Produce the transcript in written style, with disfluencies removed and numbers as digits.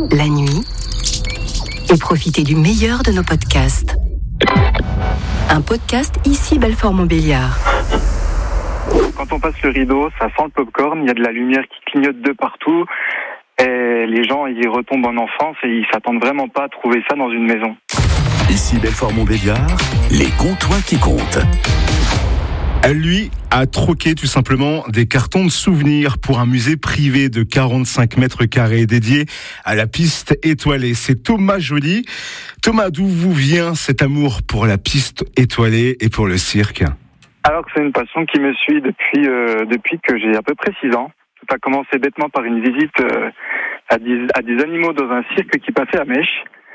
la nuit et profitez du meilleur de nos podcasts. Un podcast ici Belfort-Montbéliard. Quand on passe le rideau, ça sent le popcorn, il y a de la lumière qui clignote de partout et les gens y retombent en enfance et ils s'attendent vraiment pas à trouver ça dans une maison. Ici Belfort-Montbéliard, les comptoirs qui comptent. Lui a troqué tout simplement des cartons de souvenirs pour un musée privé de 45 mètres carrés dédié à la piste étoilée. C'est Thomas Joly. Thomas, d'où vous vient cet amour pour la piste étoilée et pour le cirque ? Alors que c'est une passion qui me suit depuis que j'ai à peu près 6 ans. Tout a commencé bêtement par une visite à des animaux dans un cirque qui passait à Mèche.